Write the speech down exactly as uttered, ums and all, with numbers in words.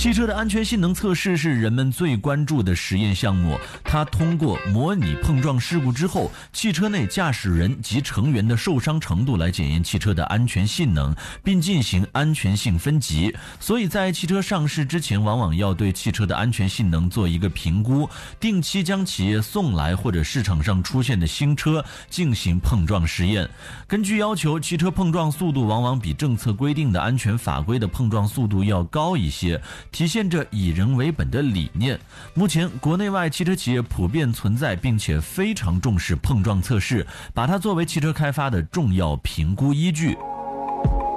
汽车的安全性能测试是人们最关注的实验项目，它通过模拟碰撞事故之后汽车内驾驶人及成员的受伤程度来检验汽车的安全性能，并进行安全性分级。所以在汽车上市之前，往往要对汽车的安全性能做一个评估，定期将企业送来或者市场上出现的新车进行碰撞实验。根据要求，汽车碰撞速度往往比政策规定的安全法规的碰撞速度要高一些，体现着以人为本的理念。目前国内外汽车企业普遍存在并且非常重视碰撞测试，把它作为汽车开发的重要评估依据。